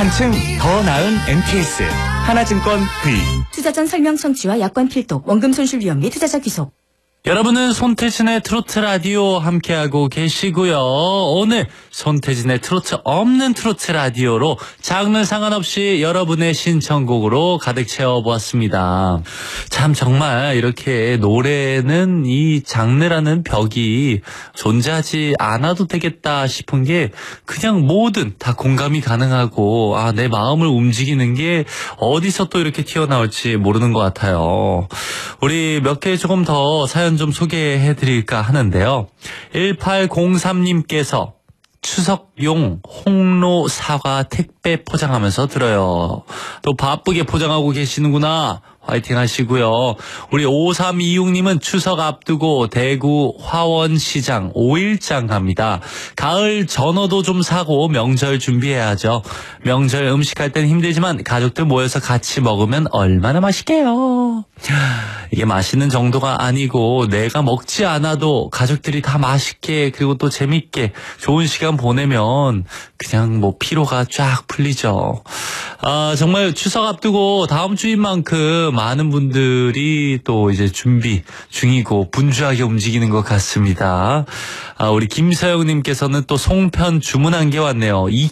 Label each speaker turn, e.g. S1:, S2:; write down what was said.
S1: 한층 더 나은 NPS 하나증권 V.
S2: 투자 전 설명 청취와 약관 필독, 원금 손실 위험 및 투자자 귀속.
S3: 여러분은 손태진의 트로트 라디오 함께하고 계시고요. 오늘 손태진의 트로트 없는 트로트 라디오로 장르 상관없이 여러분의 신청곡으로 가득 채워보았습니다. 참 정말 이렇게 노래는 이 장르라는 벽이 존재하지 않아도 되겠다 싶은 게 그냥 뭐든 다 공감이 가능하고 내 마음을 움직이는 게 어디서 또 이렇게 튀어나올지 모르는 것 같아요. 우리 몇 개 조금 더 사연 좀 소개해드릴까 하는데요. 1803님께서 추석용 홍로 사과 택배 포장하면서 들어요. 또 바쁘게 포장하고 계시는구나. 화이팅 하시고요. 우리 5326님은 추석 앞두고 대구 화원시장 5일장 갑니다. 가을 전어도 좀 사고 명절 준비해야죠. 명절 음식할 땐 힘들지만 가족들 모여서 같이 먹으면 얼마나 맛있게요. 이게 맛있는 정도가 아니고 내가 먹지 않아도 가족들이 다 맛있게 그리고 또 재밌게 좋은 시간 보내면 그냥 피로가 쫙 풀리죠. 정말 추석 앞두고 다음 주인 만큼 많은 분들이 또 이제 준비 중이고 분주하게 움직이는 것 같습니다. 우리 김서영님께서는 또 송편 주문한 게 왔네요.